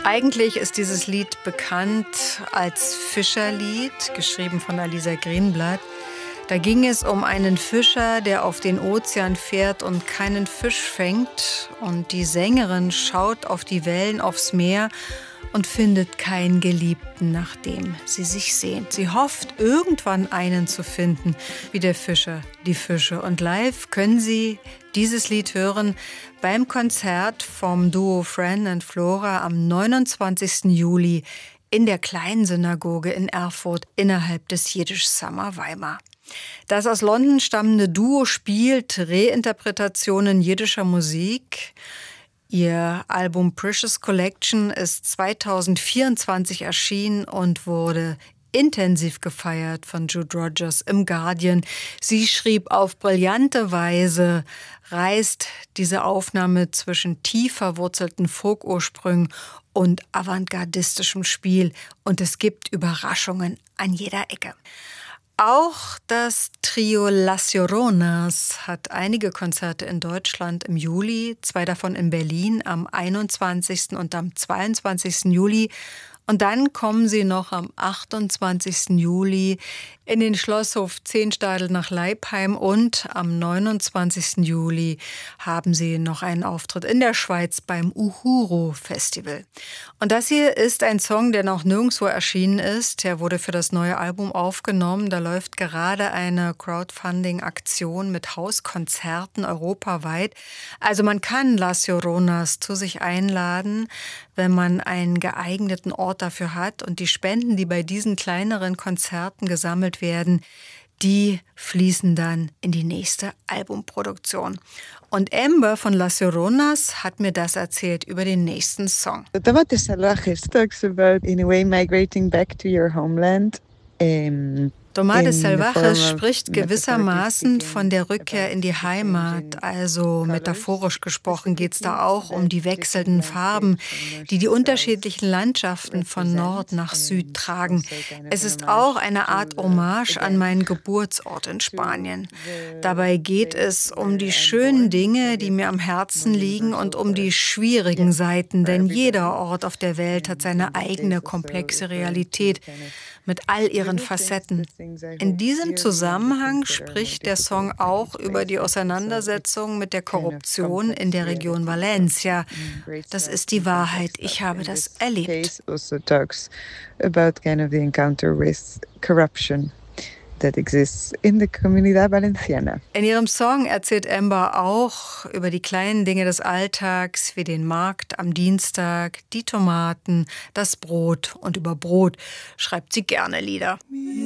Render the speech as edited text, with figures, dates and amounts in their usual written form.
Eigentlich ist dieses Lied bekannt als Fischerlied, geschrieben von Alisa Greenblatt. Da ging es um einen Fischer, der auf den Ozean fährt und keinen Fisch fängt. Und die Sängerin schaut auf die Wellen, aufs Meer und findet keinen Geliebten, nach dem sie sich sehnt. Sie hofft, irgendwann einen zu finden, wie der Fischer, die Fische. Und live können Sie dieses Lied hören beim Konzert vom Duo Fran and Flora am 29. Juli in der Kleinen Synagoge in Erfurt innerhalb des Yiddish Summer Weimar. Das aus London stammende Duo spielt Reinterpretationen jiddischer Musik. Ihr Album Precious Collection ist 2024 erschienen und wurde intensiv gefeiert von Jude Rogers im Guardian. Sie schrieb, auf brillante Weise reist diese Aufnahme zwischen tief verwurzelten Folk-Ursprüngen und avantgardistischem Spiel. Und es gibt Überraschungen an jeder Ecke. Auch das Trio Las Lloronas hat einige Konzerte in Deutschland im Juli, 2 davon in Berlin am 21. und am 22. Juli. Und dann kommen sie noch am 28. Juli in den Schlosshof Zehnstadel nach Leipheim und am 29. Juli haben sie noch einen Auftritt in der Schweiz beim Uhuru Festival. Und das hier ist ein Song, der noch nirgendwo erschienen ist. Der wurde für das neue Album aufgenommen. Da läuft gerade eine Crowdfunding-Aktion mit Hauskonzerten europaweit. Also man kann Las Lloronas zu sich einladen, wenn man einen geeigneten Ort dafür hat. Und die Spenden, die bei diesen kleineren Konzerten gesammelt werden, die fließen dann in die nächste Albumproduktion. Und Amber von Las Lloronas hat mir das erzählt über den nächsten Song. Tomates Salvajes talks about, in a way, migrating back to your homeland. Tomates Salvajes spricht gewissermaßen von der Rückkehr in die Heimat. Also metaphorisch gesprochen geht es da auch um die wechselnden Farben, die die unterschiedlichen Landschaften von Nord nach Süd tragen. Es ist auch eine Art Hommage an meinen Geburtsort in Spanien. Dabei geht es um die schönen Dinge, die mir am Herzen liegen, und um die schwierigen Seiten, denn jeder Ort auf der Welt hat seine eigene komplexe Realität mit all ihren Facetten. In diesem Zusammenhang spricht der Song auch über die Auseinandersetzung mit der Korruption in der Region Valencia. Das ist die Wahrheit. Ich habe das erlebt. That exists in the Comunidad Valenciana. In ihrem Song erzählt Amber auch über die kleinen Dinge des Alltags, wie den Markt am Dienstag, die Tomaten, das Brot, und über Brot schreibt sie gerne Lieder.